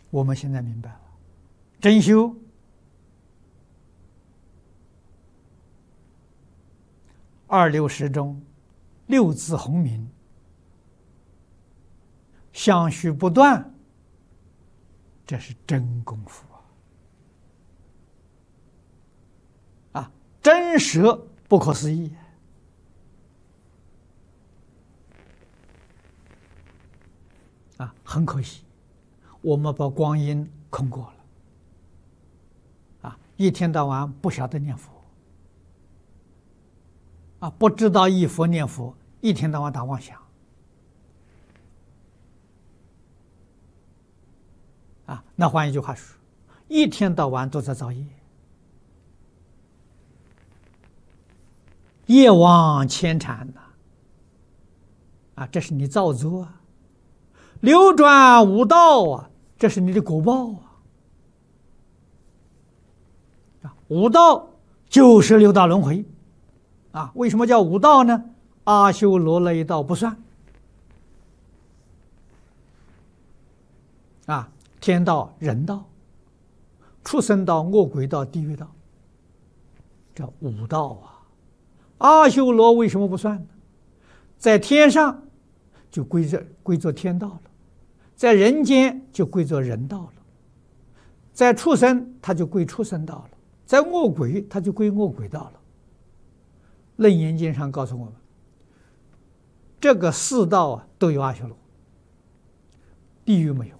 我们现在明白了，真修二六时中，六字洪名，相续不断，这是真功夫啊！真实不可思议啊！很可惜，我们把光阴空过了啊！一天到晚不晓得念佛啊，不知道忆佛念佛，一天到晚打妄想啊！那换一句话说，一天到晚都在造业，业往牵缠呐！啊，这是你造作啊！流转无道啊，这是你的果报啊！五道就是六道轮回啊！为什么叫五道呢？阿修罗那一道不算啊，天道、人道、畜生道、恶鬼道、地狱道，这五道啊！阿修罗为什么不算呢？在天上就归作天道了，在人间就归作人道了，在畜生他就归畜生道了，在恶鬼他就归恶鬼道了。楞严经上告诉我们，这个四道啊都有阿修罗，地狱没有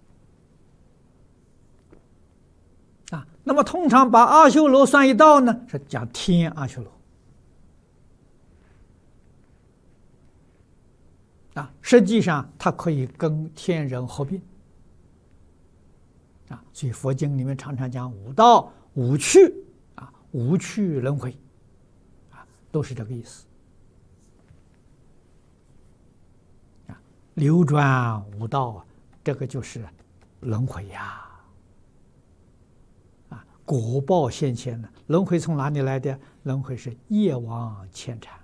啊。那么通常把阿修罗算一道呢，是讲天阿修罗啊，实际上它可以跟天人合并啊，所以佛经里面常常讲五道五趣啊，五趣轮回啊，都是这个意思啊。流转五道啊，这个就是轮回呀啊，果报现前呢。轮回从哪里来的？轮回是业往牵缠。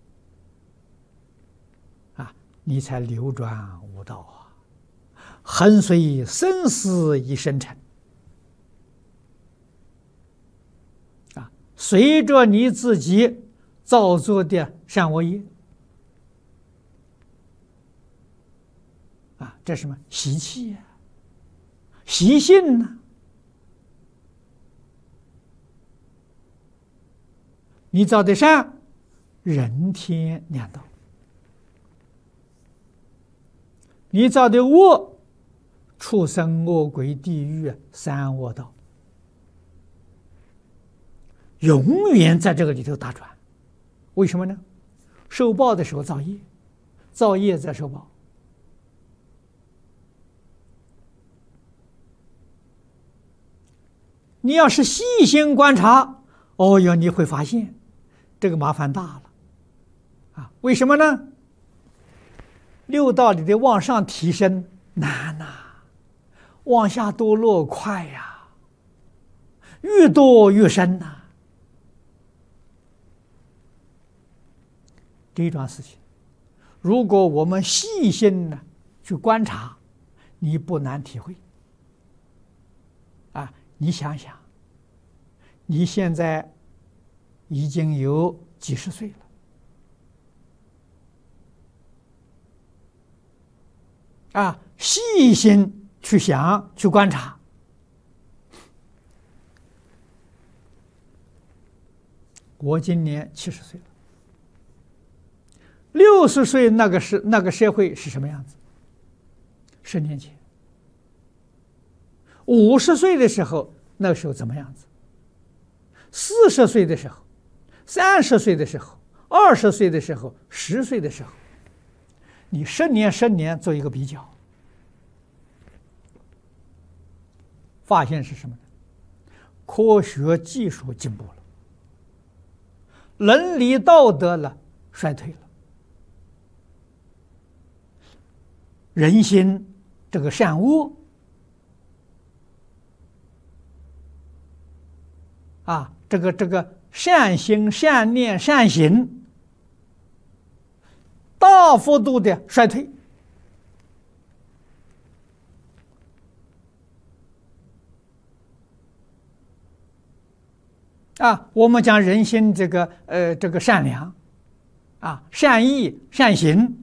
你才流转无道啊，横随生死一生尘啊，随着你自己造作的善恶业啊，这是什么习气啊，习性呢？你造的善，人天两道。你造的恶，畜生、恶鬼、地狱三恶道，永远在这个里头打转。为什么呢？受报的时候造业，造业在受报。你要是细心观察，哦哟，你会发现这个麻烦大了啊！为什么呢？六道里的往上提升难呐，往下堕落快呀，越堕越深呐。这一桩事情，如果我们细心的去观察，你不难体会。啊，你想想，你现在已经有几十岁了。啊，细心去想，去观察。我今年70岁了，60岁那个社会是什么样子？10年前，50岁的时候，那个时候怎么样子？40岁的时候，30岁的时候，20岁的时候，10岁的时候。你10年做一个比较，发现是什么呢？科学技术进步了，伦理道德了衰退了，人心这个善恶啊，这个善心、善念、善行。大幅度的衰退啊，我们讲人心这个善良啊，善意善行，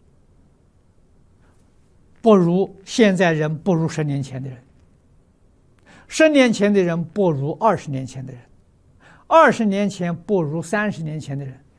不如现在人不如10年前的人，10年前的人不如20年前的人，20年前不如30年前的人。